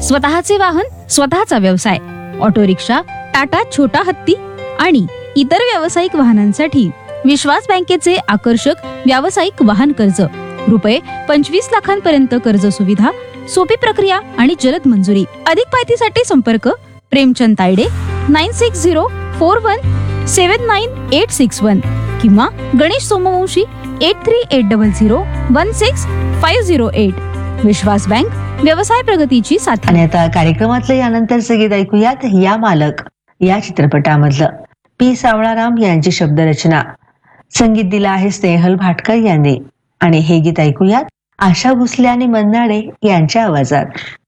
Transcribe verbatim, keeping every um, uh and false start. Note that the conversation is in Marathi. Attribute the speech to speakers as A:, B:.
A: स्वतःचे वाहन, स्वतःचा व्यवसाय, ऑटो रिक्षा, टाटा छोटा हत्ती आणि इतर व्यावसायिक वाहनांसाठी विश्वास बँकेचे आकर्षक व्यावसायिक वाहन कर्ज, रुपये पंचवीस लाखांपर्यंत कर्ज सुविधा, सोपी प्रक्रिया आणि जलद मंजुरी. अधिक माहितीसाठी संपर्क Premchand Tayde nine six zero four one सेवन नाईन एट सिक्स वन किंवा Ganesh Somvanshi eight three eight double zero one six five zero eight. विश्वास बँक, व्यवसाय प्रगतीची साथ.
B: आणि आता कार्यक्रमातलं यानंतरचं गीत ऐकूयात. या मालक या चित्रपटामधलं पी सावळाराम यांची शब्दरचना, संगीत दिलं आहे स्नेहल भाटकर यांनी. आणि हे गीत ऐकूयात आशा भोसले आणि मन्नाडे यांच्या आवाजात.